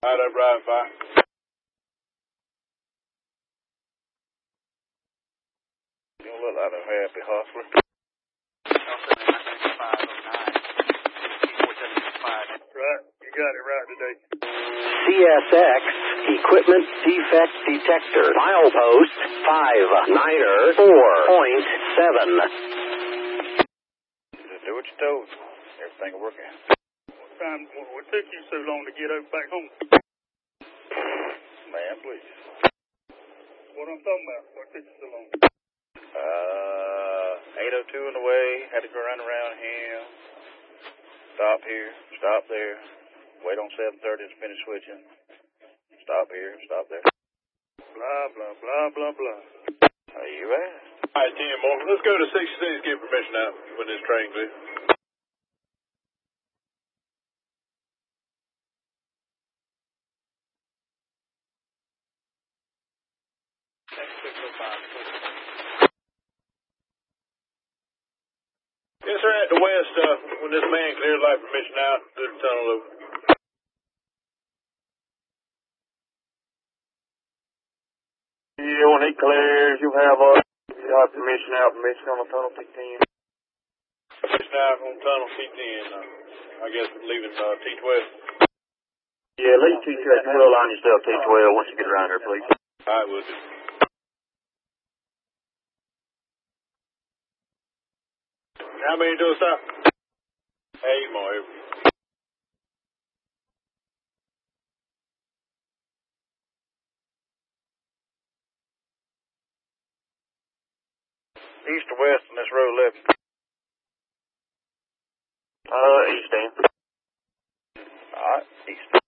Alright, I'm riding fine. You don't look like a happy hustler. Right, you got it right today. CSX Equipment Defect Detector. Milepost 594.7. Just do what you told. Everything will work out. What took you so long to get back home? Man, please. What I'm talking about? What took you so long? 802 in the way. Had to go run around him. Stop here. Stop there. Wait on 730 to finish switching. Stop here. Stop there. Blah, blah, blah, blah, blah. You asked. All right, 10 more. Let's go to 66, get permission out when this train clears. Yes, sir, at the west, when this man clears light permission out, do the tunnel over. Yeah, when he clears, you have permission out, permission on the tunnel T10. Permission out on tunnel T10, I guess leaving T12. Yeah, leave T12. You will line yourself T12 once you get around here, please. All right, will do. How many do a stop? 8 more. East or west on this road left? East, Dan. Alright, east.